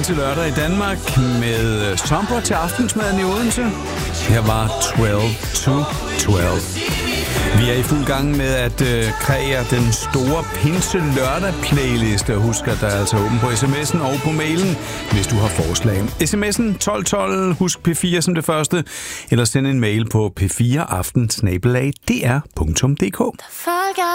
pinselørdag i Danmark med Sombra til aftensmaden i Odense. Her var 12 to 12. Vi er i fuld gang med at kreere den store pinselørdag-playliste. Husk, at der er altså åben på sms'en og på mailen, hvis du har forslag. SMS'en 1212, husk P4 som det første, eller send en mail på p4aften@dr.dk.